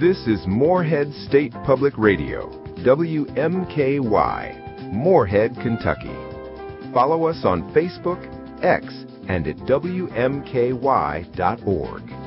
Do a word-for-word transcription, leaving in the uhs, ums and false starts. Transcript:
This is Morehead State Public Radio, W M K Y, Morehead, Kentucky. Follow us on Facebook, X, and at W M K Y dot org.